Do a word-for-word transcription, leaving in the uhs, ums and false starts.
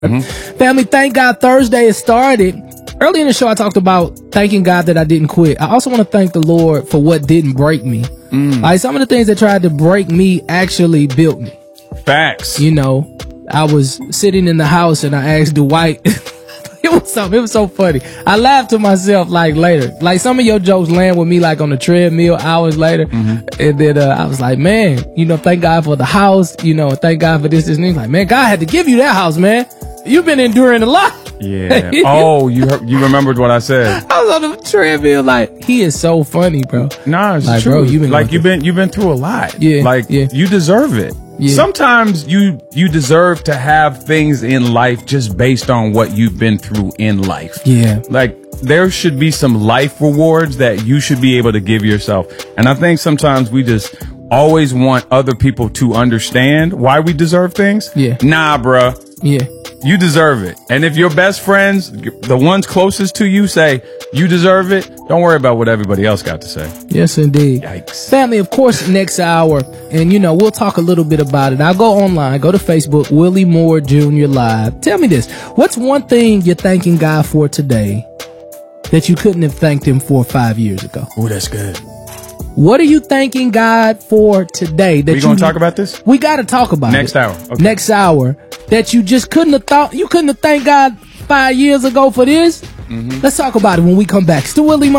Mm-hmm. Family, thank God Thursday has started. Early in the show, I talked about thanking God that I didn't quit. I also want to thank the Lord for what didn't break me. Mm. Like some of the things that tried to break me actually built me. Facts. You know, I was sitting in the house and I asked Dwight. It was something. It was so funny. I laughed to myself like later. Like some of your jokes land with me like on the treadmill hours later. Mm-hmm. And then uh, I was like, man, you know, thank God for the house. You know, thank God for this, this, and he's like, man, God had to give you that house, man. You've been enduring a lot. Yeah. Oh, you heard, you remembered what I said. I was on the treadmill like, he is so funny, bro. Nah, it's like, true. Bro, you've been like you've been you've been through a lot. Yeah. Like yeah. you deserve it. Yeah. Sometimes you you deserve to have things in life just based on what you've been through in life. Yeah. Like there should be some life rewards that you should be able to give yourself. And I think sometimes we just always want other people to understand why we deserve things. Yeah. Nah, bruh. Yeah. You deserve it. And if your best friends, the ones closest to you, say you deserve it, don't worry about what everybody else got to say. Yes, indeed. Yikes. Family, of course, next hour, and you know, we'll talk a little bit about it. I'll go online, go to Facebook, Willie Moore Junior Live. Tell me this. What's one thing you're thanking God for today that you couldn't have thanked him for five years ago? Oh, that's good. What are you thanking God for today? That we gonna talk about this? We got to talk about next it. hour. Okay. Next hour. That you just couldn't have thought, you couldn't have thanked God five years ago for this. Mm-hmm. Let's talk about it when we come back. Stu Willie.